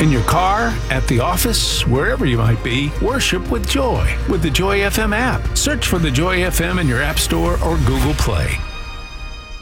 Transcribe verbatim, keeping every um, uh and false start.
In your car, at the office, wherever you might be, worship with Joy with the Joy F M app. Search for the Joy F M in your App Store or Google Play.